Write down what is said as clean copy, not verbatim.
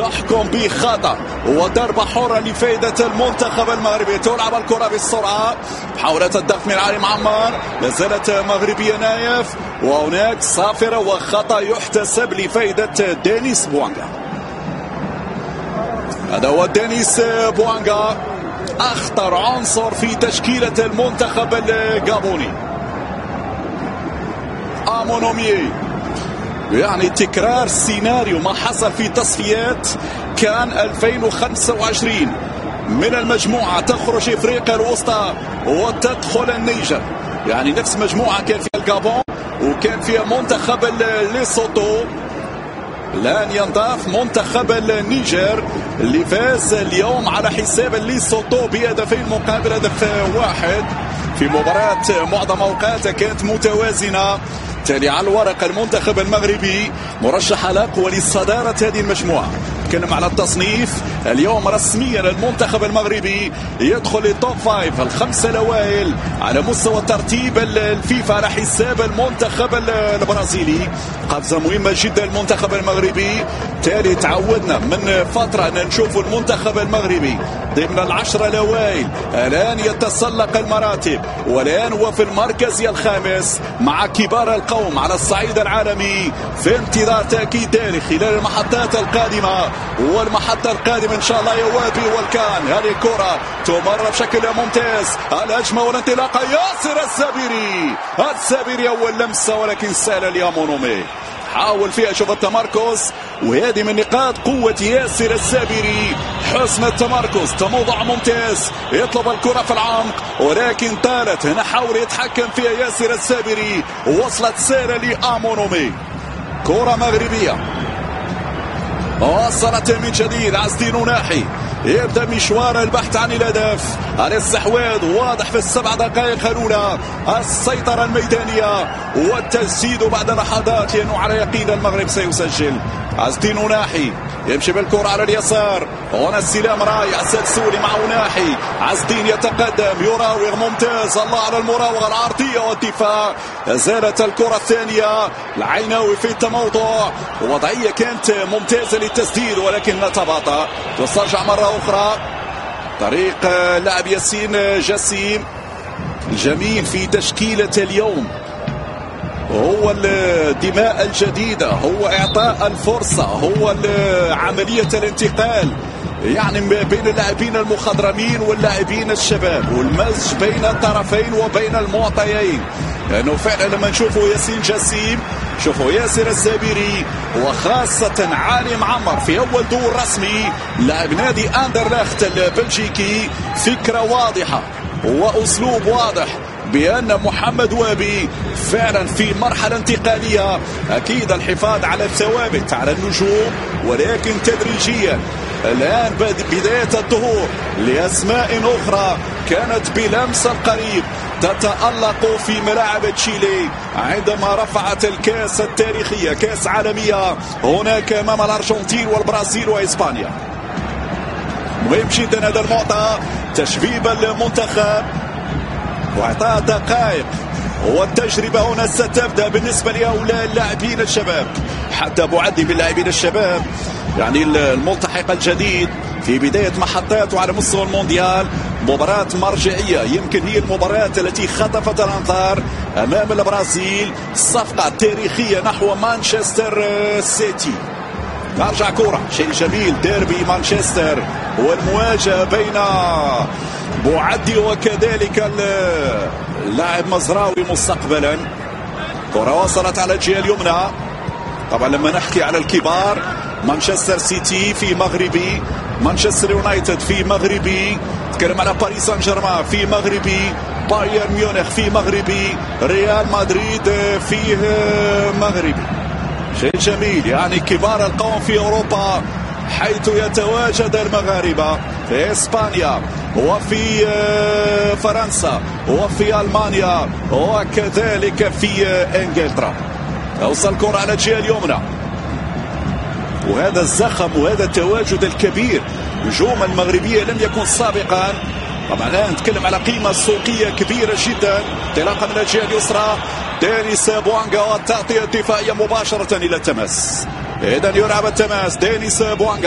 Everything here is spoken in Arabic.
يحكم بخطأ وضربة حرة لفائدة المنتخب المغربي. تلعب الكرة بالسرعة، محاولة الضغط من علي معمر، لازالت مغربية نايف، وهناك صافرة وخطأ يحتسب لفائدة دينيس بوانغا. هذا هو دينيس بوانغا، أخطر عنصر في تشكيلة المنتخب الغابوني. آمونومي، يعني تكرار سيناريو ما حصل في تصفيات كان 2025. من المجموعة تخرج إفريقيا الوسطى وتدخل النيجر، يعني نفس مجموعة كان فيها الغابون وكان فيها منتخب ليسوتو. الآن ينضاف منتخب النيجر اللي فاز اليوم على حساب ليسوتو بهدفين مقابل هدف واحد في مباراة معظم أوقاتها كانت متوازنة. بالتالي على الورق المنتخب المغربي مرشح على أقوى لصدارة هذه المجموعة. نتكلم على التصنيف اليوم رسميا المنتخب المغربي يدخل التوب 5 الخمسة الأوائل على مستوى ترتيب الفيفا على حساب المنتخب البرازيلي. قفزة مهمة جدا المنتخب المغربي. بالتالي تعودنا من فترة أن نشوف المنتخب المغربي ضمن العشرة الأوائل، الآن يتسلق المراتب والآن هو في المركز الخامس مع كبار القوم على الصعيد العالمي، في انتظار تأكيد ذلك خلال المحطات القادمة. والمحطة القادمة إن شاء الله يا وابي والكان. هذه الكرة تمر بشكل ممتاز، الهجمة والانطلاقة ياسر السابري أول لمسة ولكن سهلة ليامونومي، حاول فيها شوف التمركز، وهذه من نقاط قوة ياسر السابري، حسن التمركز، تموضع ممتاز، يطلب الكرة في العمق ولكن طالت. هنا حاول يتحكم فيها ياسر السابري، وصلت سهلة لآمونومي. كرة مغربية وصلت من جديد. عزدين ناحي يبدأ مشوار البحث عن الهدف. الاستحواذ واضح في السبع دقائق الأولى، السيطرة الميدانية والتسديد بعد لحظات، لأنه على يقين المغرب سيسجل. عزدين ناحي يمشي بالكرة على اليسار، هنا السلام رايح السلسولي مع ناحي. عزدين يتقدم يراوغ ممتاز، الله على المراوغة العرضية والدفاع. زالت الكرة الثانية، العيناوي في التموضع، وضعية كانت ممتازة للتسديد ولكن لا تباطأ. تسترجع مرة أخرى طريق لاعب ياسين جسيم. الجميل في تشكيلة اليوم هو الدماء الجديدة، هو إعطاء الفرصة، هو عملية الانتقال يعني بين اللاعبين المخضرمين واللاعبين الشباب، والمزج بين الطرفين وبين المعطيين. لأنه يعني فعلا لما نشوفوا ياسين جسيم، شوفوا ياسر السابري، وخاصة علي معمر في أول دور رسمي لاعب نادي أندرلخت البلجيكي، فكرة واضحة وأسلوب واضح بأن محمد وابي فعلا في مرحلة انتقالية. أكيد الحفاظ على الثوابت على النجوم ولكن تدريجيا. الآن بداية الظهور لأسماء أخرى كانت بلمس القريب تتألق في ملاعب تشيلي عندما رفعت الكاس التاريخية، كاس عالمية هناك أمام الأرجنتين والبرازيل وإسبانيا. مهم جدا هذا المعطى، تشبيب المنتخب وإعطاء دقائق، والتجربة هنا ستبدأ بالنسبة لهؤلاء اللاعبين الشباب. حتى بعدي باللاعبين الشباب يعني الملتحق الجديد في بداية محطاته على مستوى المونديال، مباراة مرجعية يمكن هي المباراة التي خطفت الأنظار أمام البرازيل، صفقة تاريخية نحو مانشستر سيتي. نرجع كرة شيء جميل، ديربي مانشستر والمواجهة بين بعدي وكذلك اللاعب مزراوي مستقبلا. كرة وصلت على الجهة اليمنى. طبعا لما نحكي على الكبار، مانشستر سيتي في مغربي، مانشستر يونايتد في مغربي، نتكلم على باريس سان جيرمان في مغربي، بايرن ميونخ في مغربي، ريال مدريد فيه مغربي. شيء جميل، يعني كبار القوم في أوروبا حيث يتواجد المغاربة في إسبانيا وفي فرنسا وفي ألمانيا وكذلك في إنجلترا. توصل الكرة على الجهة اليمنى، وهذا الزخم وهذا التواجد الكبير نجوم المغربية لم يكن سابقا. طبعا الآن نتكلم على قيمة سوقية كبيرة جدا. انطلاقة من الجهة اليسرى، دينيس بوانغا والتغطية الدفاعية مباشرة إلى التماس. إذن يلعب التماس، دينيس بوانغا